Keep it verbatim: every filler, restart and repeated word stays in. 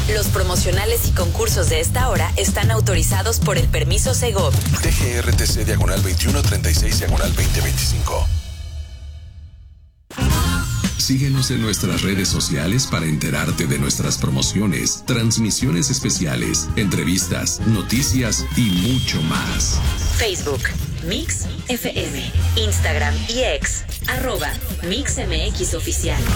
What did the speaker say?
Los promocionales y concursos de esta hora están autorizados por el permiso Segov. T G R T C diagonal veintiuno treinta y seis diagonal veinte veinticinco. Síguenos en nuestras redes sociales para enterarte de nuestras promociones, transmisiones especiales, entrevistas, noticias y mucho más. Facebook, Mix F M, Instagram y X, arroba Mix M X Oficial.